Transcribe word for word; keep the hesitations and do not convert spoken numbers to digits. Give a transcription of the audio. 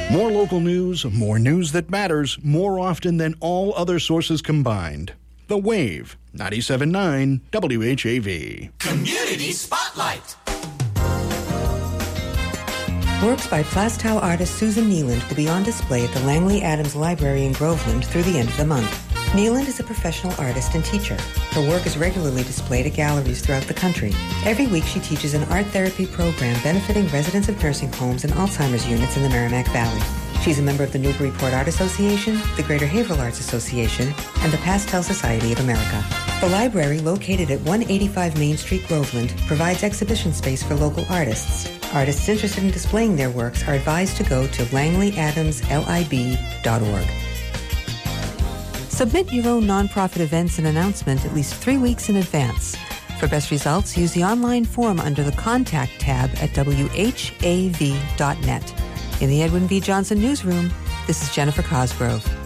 More local news, more news that matters, more often than all other sources combined. The Wave, ninety-seven point nine W H A V. Community Spotlight. Works by Plastow artist Susan Neeland will be on display at the Langley Adams Library in Groveland through the end of the month. Neeland is a professional artist and teacher. Her work is regularly displayed at galleries throughout the country. Every week she teaches an art therapy program benefiting residents of nursing homes and Alzheimer's units in the Merrimack Valley. She's a member of the Newburyport Art Association, the Greater Haverhill Arts Association, and the Pastel Society of America. The library, located at one eighty-five Main Street, Groveland, provides exhibition space for local artists. Artists interested in displaying their works are advised to go to langley adams lib dot org. Submit your own nonprofit events and announcement at least three weeks in advance. For best results, use the online form under the Contact tab at w h a v dot net. In the Edwin V. Johnson Newsroom, this is Jennifer Cosgrove.